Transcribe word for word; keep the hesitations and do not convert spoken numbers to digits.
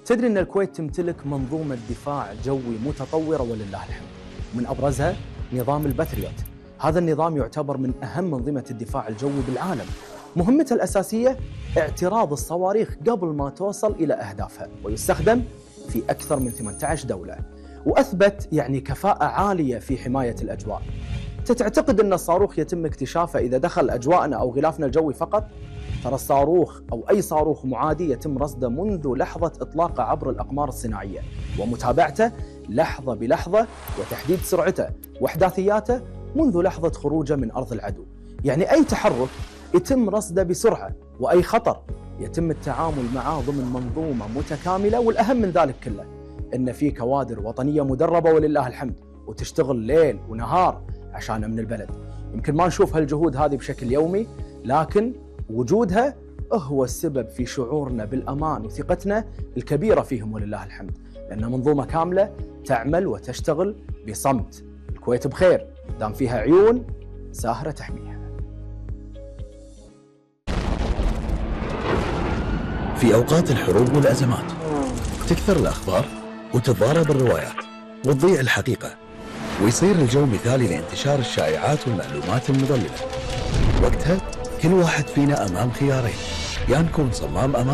تدري أن الكويت تمتلك منظومة دفاع جوي متطورة ولله الحمد، من أبرزها نظام الباتريوت. هذا النظام يعتبر من أهم منظومة الدفاع الجوي بالعالم. مهمته الأساسية اعتراض الصواريخ قبل ما توصل إلى أهدافها، ويستخدم في أكثر من ثمانية عشر دولة، وأثبت يعني كفاءة عالية في حماية الأجواء. تعتقد أن الصاروخ يتم اكتشافه إذا دخل أجواءنا أو غلافنا الجوي فقط؟ ترى الصاروخ أو أي صاروخ معادي يتم رصده منذ لحظة إطلاقه عبر الأقمار الصناعية، ومتابعته لحظة بلحظة، وتحديد سرعته وإحداثياته منذ لحظة خروجه من أرض العدو. يعني أي تحرك يتم رصده بسرعة، وأي خطر يتم التعامل معه ضمن منظومة متكاملة. والأهم من ذلك كله إن في كوادر وطنية مدربة ولله الحمد، وتشتغل ليل ونهار عشان أمن البلد. يمكن ما نشوف هالجهود هذه بشكل يومي، لكن وجودها هو السبب في شعورنا بالأمان وثقتنا الكبيرة فيهم ولله الحمد، لأن منظومة كاملة تعمل وتشتغل بصمت. الكويت بخير دام فيها عيون ساهرة تحميها. في أوقات الحروب والأزمات تكثر الأخبار وتتضارب الروايات وتضيع الحقيقة، ويصير الجو مثالي لانتشار الشائعات والمعلومات المضللة. وقتها كل واحد فينا أمام خيارين: يا نكون صمام أمان